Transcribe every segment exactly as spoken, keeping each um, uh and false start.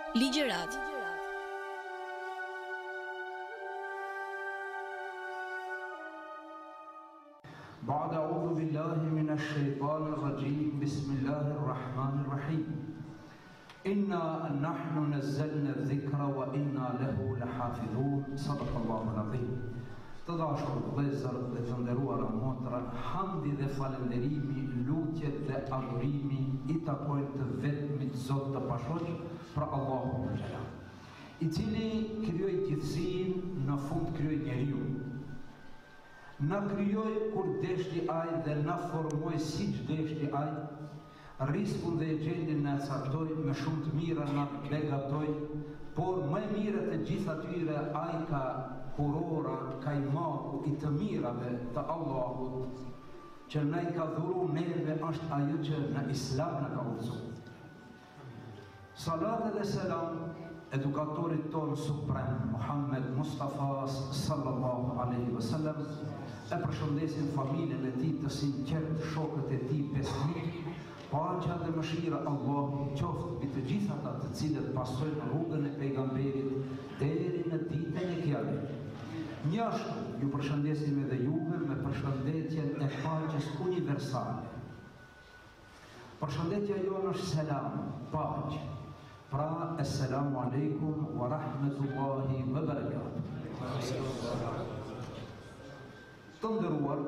Ligjërat. بعد أعوذ بالله من الشيطان الرجيم بسم الله الرحمن الرحيم إنا نحن نزلنا الذكر وإنا له لحافظون صدق الله العظيم. Të dashur vëllezër dhe të nderuara motra, hamdi dhe falënderimi, lutjet dhe adhurimi i takojnë të vetmit Zot të pashoq, pra Allahu më xhelal, i cili krijoi gjithësinë, në fund krijoi njeriu. Na krijoi kur deshti ai dhe na formoi siç deshti ai. Riskun dhe e gjendin në caktoi, me shumë të mira na begatoi, por më e mira të gjitha tyre ai ka kurora, ka i maku i të mirave të Allahut, që na i ka dhuru neve, është ajo që në Islam në ka udhëzu. Salat dhe selam edukatorit tonë suprem, Muhammed Mustafa sallallahu alaihi wasallam, e përshëndesin familjen e tij të sinqert, shokët e tij besnik, paqja dhe mëshira Allahut qoftë mbi të gjithë ata të cilët pasojnë rrugën e pejgamberit deri në ditën e Kiametit. Njashtu ju përshëndesim edhe juve me përshëndetjen e paqes universale. Përshëndetja jonë është selam, paqë. Pra, assalamu alaikum wa rahmetullahi wa barakatuh. Të nderuar,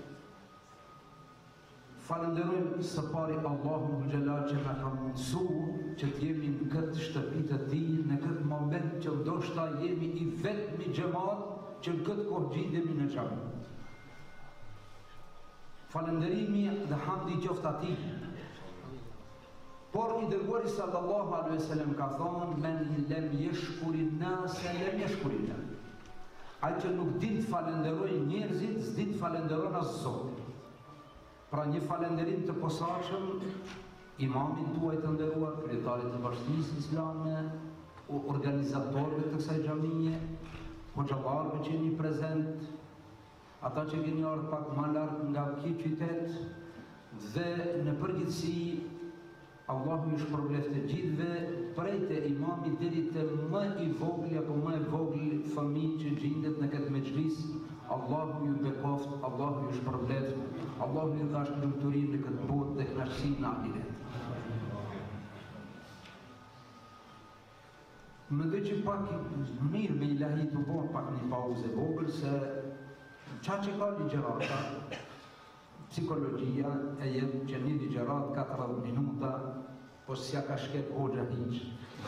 falenderojmë së pari Allahun xhelal që na ka mundsuar që të jemi në këtë shtëpi të tij, në këtë moment që ndoshta jemi i vetmi xhamat që në këtë kohë gjendemi në xham. Falënderimi dhe hamdi qoftë atij. Por i dërguari sallallahu alaihi wasallam ka thonë: men lem yashkurin nas lem yashkurillah. Ai që nuk din të falenderojë njerëzit, s'din të falenderon as Zotin. Pra një falënderim të posaçëm imamit tuaj të nderuar, kryetarit të bashkisë islame, organizatorëve të kësaj xhamie, hoxhallarëve që jeni prezent, ata që keni ardhur pak më lart nga ky qytet, dhe në përgjithësi Allahu ju shpërbleft të gjithëve, prej te imamit deri te më i vogël apo më e vogël fëmijë që gjendet në këtë mexhlis. Allahu ju bekoft, Allahu ju shpërbleft, Allahu ju dhash lumturinë në këtë botë dhe kënaqësinë në ahiret. Mendoj që pak mirë me ilahi të bërë pak një pauzë e vogël, se qa që ka ligjërata, psikologjia e jetë që një ligjerat katërdhjetë minuta, po s'ja ka shket hoxha hiq.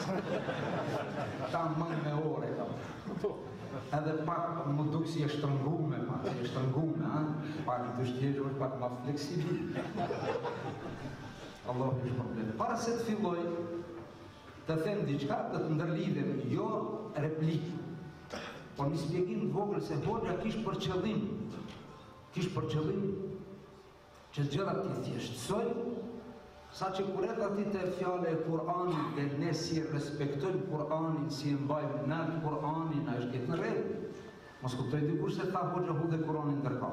Ta më me ore ka. Edhe pak më duk si e shtrëngume, pak si e shtrëngume, ha? Pak të shtjejë është pak ma fleksibil. Allah është problem. Para se të filloj, të them diçka, të të ndërlidhem, jo replik, po një spjegim të vogël se hoxha kish për qëllim, kish për qëllim, që gjërat të thjeshtësoj, sa që kur edhe ati të fjale e Kur'anit dhe ne si respektojmë Kur'anin, si e mbajmë në Kur'anin, a është këtë në redë. Mos kuptoj dikur se ta hoxha hu dhe Kur'anin ndërka.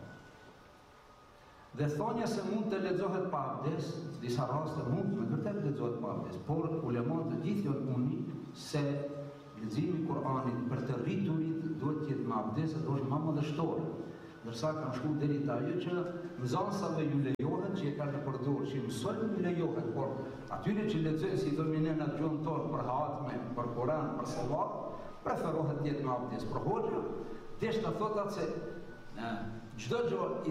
Dhe thonja se mund të lexohet pa abdes, disa raste mund me vërtet lexohet pa abdes, por ulemat të gjithë janë unik se leximi i Kur'anit për të rriturit duhet të jetë me abdes dhe është më madhështor. Ndërsa kanë shku deri te ajo që nxënësave ju lejohet, që e kanë të përdorur, që mësojnë ju lejohet, por atyre që lexojnë si thonë ne në gjuhën tonë për hatme, për Kur'an, për salat, preferohet të jetë me abdes. Por hoxha desh të thotë se çdo gjë